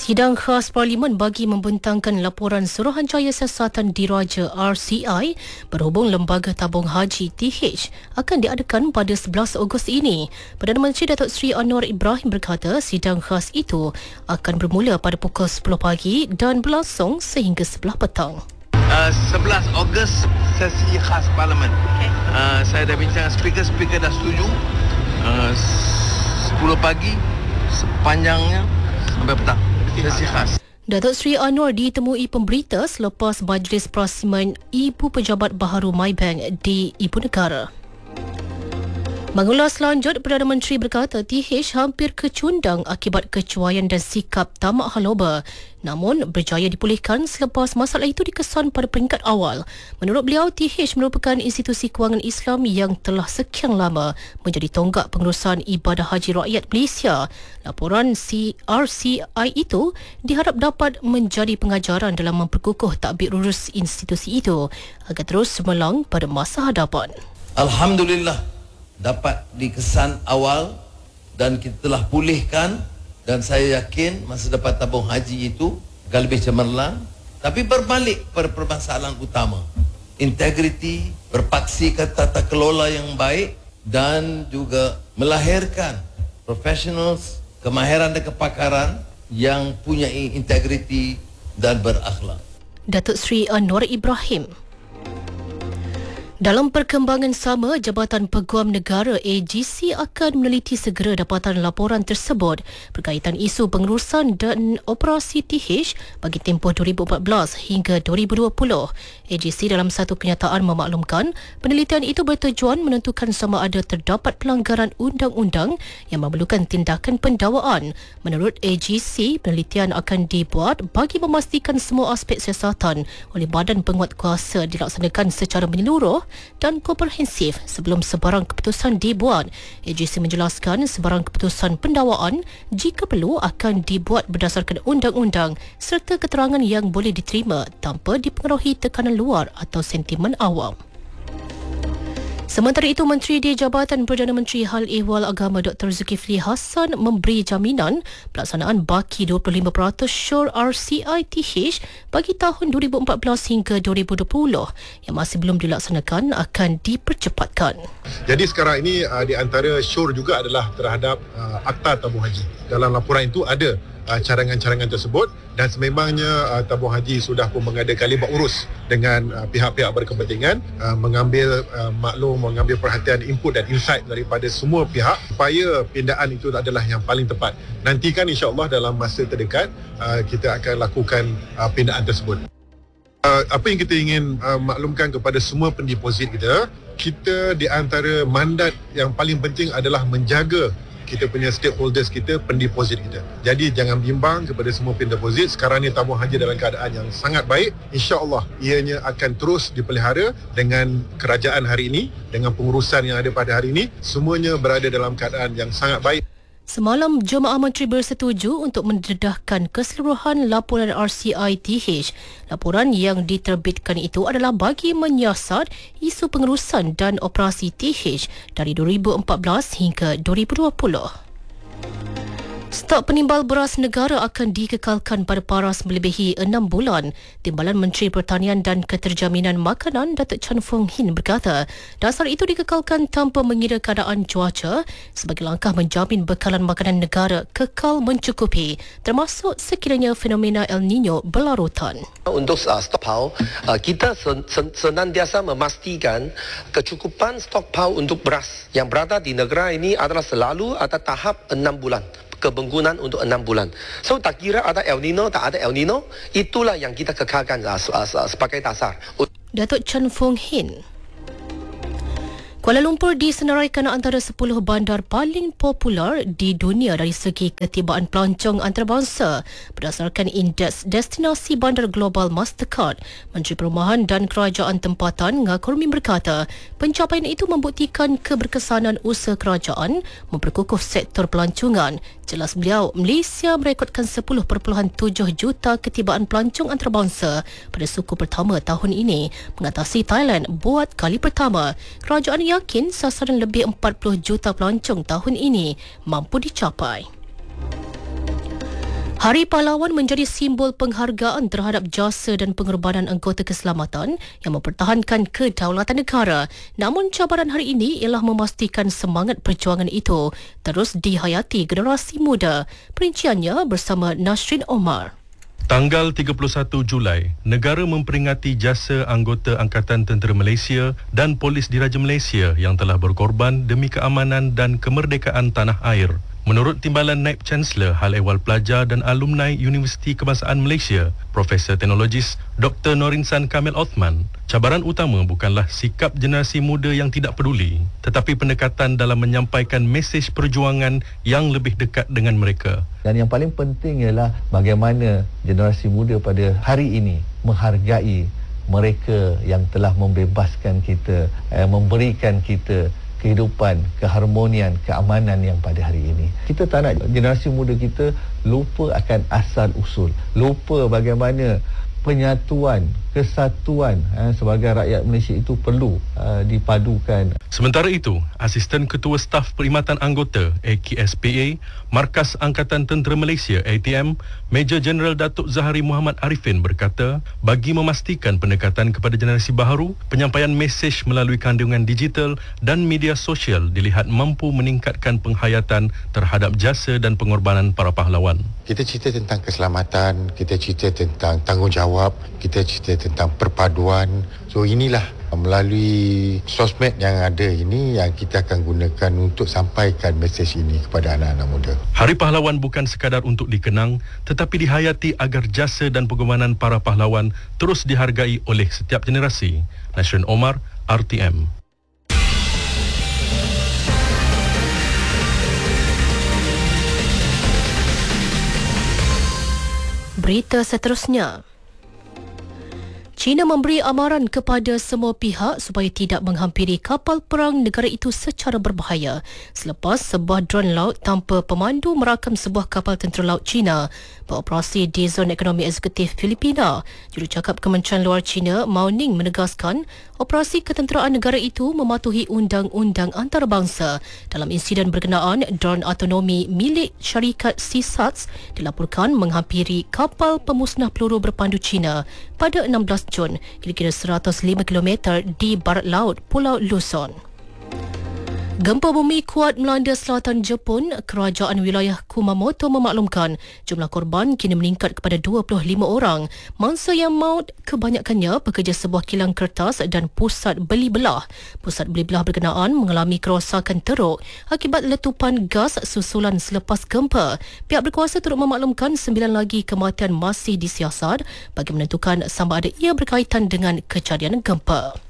Sidang khas Parlimen bagi membentangkan laporan Suruhanjaya Siasatan Diraja RCI berhubung Lembaga Tabung Haji TH akan diadakan pada 11 Ogos ini. Perdana Menteri Datuk Seri Anwar Ibrahim berkata sidang khas itu akan bermula pada pukul 10 pagi dan berlangsung sehingga 11 petang. 11 Ogos sesi khas Parlimen. Saya dah bincang speaker dah setuju. 10 pagi sepanjangnya sampai petang. Sesi khas. Datuk Seri Anwar ditemui pemberita selepas Majlis Perasiman Ibu Pejabat Baharu Maybank di Ibu Negara. Mengulas lanjut, Perdana Menteri berkata TH hampir kecundang akibat kecuaian dan sikap tamak haloba, namun berjaya dipulihkan selepas masalah itu dikesan pada peringkat awal. Menurut beliau, TH merupakan institusi kewangan Islam yang telah sekian lama menjadi tonggak pengurusan ibadah haji rakyat Malaysia. Laporan RCI itu diharap dapat menjadi pengajaran dalam memperkukuh tadbir urus institusi itu agar terus cemerlang pada masa hadapan. Alhamdulillah dapat dikesan awal dan kita telah pulihkan, dan saya yakin masa depan tabung haji itu akan lebih cemerlang. Tapi berbalik pada permasalahan utama, integriti, berpaksikan tata kelola yang baik dan juga melahirkan professionals, kemahiran dan kepakaran yang punya integriti dan berakhlak. Datuk Seri Anwar Ibrahim. Dalam perkembangan sama, Jabatan Peguam Negara AGC akan meneliti segera dapatan laporan tersebut berkaitan isu pengurusan dan operasi TH bagi tempoh 2014 hingga 2020. AGC dalam satu kenyataan memaklumkan penelitian itu bertujuan menentukan sama ada terdapat pelanggaran undang-undang yang memerlukan tindakan pendakwaan. Menurut AGC, penelitian akan dibuat bagi memastikan semua aspek siasatan oleh Badan Penguatkuasa dilaksanakan secara menyeluruh dan komprehensif sebelum sebarang keputusan dibuat. AGC menjelaskan sebarang keputusan pendakwaan jika perlu akan dibuat berdasarkan undang-undang serta keterangan yang boleh diterima tanpa dipengaruhi tekanan luar atau sentimen awam. Sementara itu, Menteri di Jabatan Perdana Menteri Hal Ehwal Agama Dr. Zulkifli Hassan memberi jaminan pelaksanaan baki 25% syur RCI TH bagi tahun 2014 hingga 2020 yang masih belum dilaksanakan akan dipercepatkan. Jadi sekarang ini di antara syur juga adalah terhadap akta tabung haji. Dalam laporan itu ada carangan-carangan tersebut, dan sememangnya tabung haji sudah pun mengada kalimat urus dengan pihak-pihak berkepentingan, mengambil maklum, mengambil perhatian, input dan insight daripada semua pihak supaya pindaan itu adalah yang paling tepat. Nantikan insya-Allah dalam masa terdekat kita akan lakukan pindaan tersebut. Apa yang kita ingin maklumkan kepada semua pendeposit kita di antara mandat yang paling penting adalah menjaga kita punya stakeholders kita, pendeposit kita. Jadi jangan bimbang kepada semua pendeposit. Sekarang ni tabung haji dalam keadaan yang sangat baik. InsyaAllah ianya akan terus dipelihara dengan kerajaan hari ini, dengan pengurusan yang ada pada hari ini. Semuanya berada dalam keadaan yang sangat baik. Semalam, Jemaah Menteri bersetuju untuk mendedahkan keseluruhan laporan RCI TH. Laporan yang diterbitkan itu adalah bagi menyiasat isu pengurusan dan operasi TH dari 2014 hingga 2020. Stok penimbal beras negara akan dikekalkan pada paras melebihi 6 bulan. Timbalan Menteri Pertanian dan Keterjaminan Makanan Datuk Chan Fong Hin berkata, dasar itu dikekalkan tanpa mengira keadaan cuaca sebagai langkah menjamin bekalan makanan negara kekal mencukupi, termasuk sekiranya fenomena El Nino berlarutan. Untuk stockpile, kita senantiasa memastikan kecukupan stockpile untuk beras yang berada di negara ini adalah selalu ada tahap 6 bulan. Kebenggunaan untuk 6 bulan. So tak kira ada El Nino, tak ada El Nino, itulah yang kita kekalkan sebagai dasar. Datuk Chan Fong Hin. Kuala Lumpur disenaraikan antara 10 bandar paling popular di dunia dari segi ketibaan pelancong antarabangsa berdasarkan Indeks Destinasi Bandar Global Mastercard. Menteri Perumahan dan Kerajaan Tempatan Ngah Kurmin berkata, pencapaian itu membuktikan keberkesanan usaha kerajaan memperkukuh sektor pelancongan. Jelas beliau, Malaysia merekodkan 10.7 juta ketibaan pelancong antarabangsa pada suku pertama tahun ini, mengatasi Thailand buat kali pertama. Kerajaan yakin sasaran lebih 40 juta pelancong tahun ini mampu dicapai. Hari Pahlawan menjadi simbol penghargaan terhadap jasa dan pengorbanan anggota keselamatan yang mempertahankan kedaulatan negara. Namun cabaran hari ini ialah memastikan semangat perjuangan itu terus dihayati generasi muda. Perinciannya bersama Nasrin Omar. Tanggal 31 Julai, negara memperingati jasa anggota Angkatan Tentera Malaysia dan Polis Diraja Malaysia yang telah berkorban demi keamanan dan kemerdekaan tanah air. Menurut Timbalan Naib Chancellor Hal Ehwal Pelajar dan Alumni Universiti Kebangsaan Malaysia, Profesor Teknologis Dr. Norinsan Kamil Othman, cabaran utama bukanlah sikap generasi muda yang tidak peduli, tetapi pendekatan dalam menyampaikan mesej perjuangan yang lebih dekat dengan mereka. Dan yang paling penting ialah bagaimana generasi muda pada hari ini menghargai mereka yang telah membebaskan kita, memberikan kita kehidupan, keharmonian, keamanan yang pada hari ini. Kita tak nak generasi muda kita lupa akan asal usul, lupa bagaimana penyatuan, kesatuan sebagai rakyat Malaysia itu perlu dipadukan. Sementara itu, Asisten Ketua Staf Perkhidmatan Anggota AKSPA, Markas Angkatan Tentera Malaysia ATM, Major Jeneral Datuk Zahari Muhammad Arifin berkata, bagi memastikan pendekatan kepada generasi baharu, penyampaian mesej melalui kandungan digital dan media sosial dilihat mampu meningkatkan penghayatan terhadap jasa dan pengorbanan para pahlawan. Kita cerita tentang keselamatan, kita cerita tentang tanggungjawab, kita cerita tentang perpaduan. So inilah melalui sosmed yang ada ini yang kita akan gunakan untuk sampaikan mesej ini kepada anak-anak muda. Hari Pahlawan bukan sekadar untuk dikenang, tetapi dihayati agar jasa dan pengorbanan para pahlawan terus dihargai oleh setiap generasi. Nasrin Omar, RTM. Berita seterusnya. China memberi amaran kepada semua pihak supaya tidak menghampiri kapal perang negara itu secara berbahaya selepas sebuah drone laut tanpa pemandu merakam sebuah kapal tentera laut China beroperasi di zon ekonomi eksekutif Filipina. Jurucakap Kementerian Luar China, Mao Ning, menegaskan operasi ketenteraan negara itu mematuhi undang-undang antarabangsa. Dalam insiden berkenaan, drone autonomi milik syarikat Seasats dilaporkan menghampiri kapal pemusnah peluru berpandu China pada 16 Jun, kira-kira 105 km di barat laut Pulau Luzon. Gempa bumi kuat melanda selatan Jepun. Kerajaan wilayah Kumamoto memaklumkan jumlah korban kini meningkat kepada 25 orang. Mangsa yang maut kebanyakannya pekerja sebuah kilang kertas dan pusat beli belah. Pusat beli belah berkenaan mengalami kerosakan teruk akibat letupan gas susulan selepas gempa. Pihak berkuasa turut memaklumkan 9 lagi kematian masih disiasat bagi menentukan sama ada ia berkaitan dengan kejadian gempa.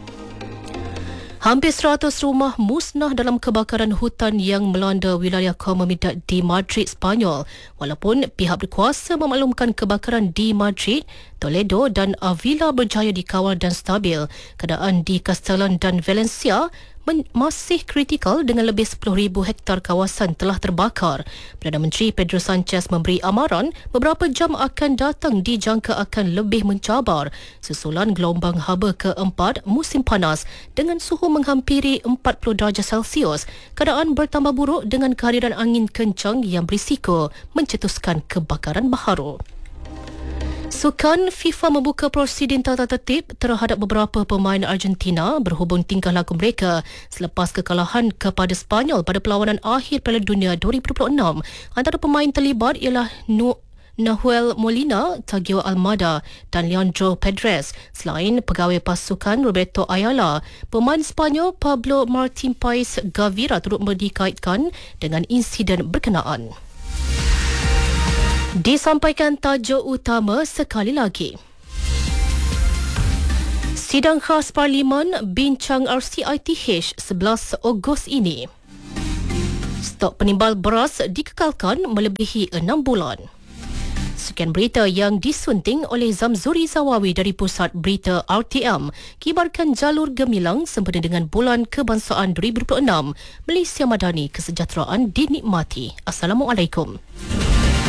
Hampir 100 rumah musnah dalam kebakaran hutan yang melanda wilayah Comunidad di Madrid, Spanyol. Walaupun pihak berkuasa memaklumkan kebakaran di Madrid, Toledo dan Avila berjaya dikawal dan stabil, keadaan di Castellón dan Valencia masih kritikal dengan lebih 10,000 hektar kawasan telah terbakar. Perdana Menteri Pedro Sanchez memberi amaran beberapa jam akan datang dijangka akan lebih mencabar susulan gelombang haba keempat musim panas dengan suhu menghampiri 40 darjah Celsius. Keadaan bertambah buruk dengan kehadiran angin kencang yang berisiko mencetuskan kebakaran baharu. Sukan FIFA membuka prosidin tata tertib terhadap beberapa pemain Argentina berhubung tingkah laku mereka selepas kekalahan kepada Sepanyol pada perlawanan akhir Piala Dunia 2026. Antara pemain terlibat ialah Nahuel Molina, Tagio Almada dan Leandro Pedres. Selain pegawai pasukan Roberto Ayala, pemain Sepanyol Pablo Martin Paes Gavira turut dikaitkan dengan insiden berkenaan. Disampaikan tajuk utama sekali lagi. Sidang khas Parlimen bincang RCITH 11 Ogos ini. Stok penimbal beras dikekalkan melebihi 6 bulan. Sekian berita yang disunting oleh Zamzuri Zawawi dari Pusat Berita RTM. Kibarkan jalur gemilang sempena dengan Bulan Kebangsaan 2026. Malaysia Madani, kesejahteraan dinikmati. Assalamualaikum.